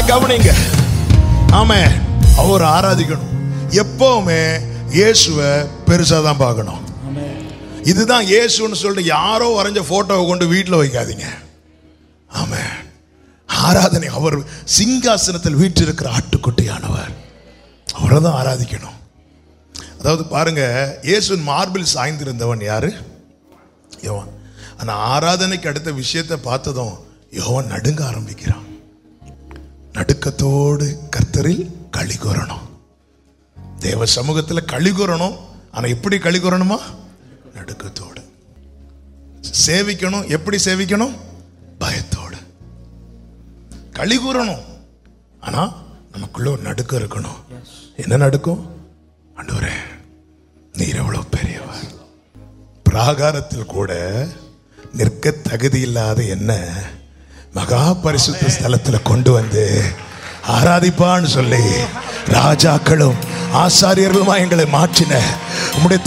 கவனிங்க. ஆமென். அவர் ஆராதிக்கணும். எப்பவுமே இயேசுவை பெருசா தான் பார்க்கணும். இதுதான் இயேசுன்னு சொல்லிட்டு யாரோ வரைஞ்ச போட்டோவை கொண்டு வீட்டில் வைக்காதீங்க. ஆமென். ஆராதனை, அவர் சிங்காசனத்தில் வீற்றிருக்கிற ஆட்டுக்குட்டியானவர், அவரை தான் ஆராதிக்கணும். அதாவது பாருங்க, இயேசுவின் மார்பில் சாய்ந்திருந்தவன் யாரு? யோவான். ஆனா ஆராதனைக்கு அடுத்த விஷயத்தை பார்த்ததும் யோவான் நடுங்க ஆரம்பிக்கிறான். நடுக்கத்தோடு கர்த்தரில் களி கூறணும். தேவ சமூகத்தில் களி கூறணும். ஆனா எப்படி களி கூறணுமா? நடுக்கத்தோடு. சேவிக்கணும். எப்படி சேவிக்கணும்? பயத்தோடு. களி கூறணும். ஆனா நமக்குள்ள ஒரு நடுக்கம் இருக்கணும். என்ன நடுக்கம்? ஆண்டவரே, நீர் எவ்வளவு பெரியவர். பிராகாரத்தில் கூட நிற்க தகுதி இல்லாத என்ன மகா பரிசுத்த ஸ்தலத்தில் கொண்டு வந்து ஆராதிப்பான்னு சொல்லி ராஜாக்களும் ஆசாரியர்களுமா எங்களை மாற்றின உம்முடைய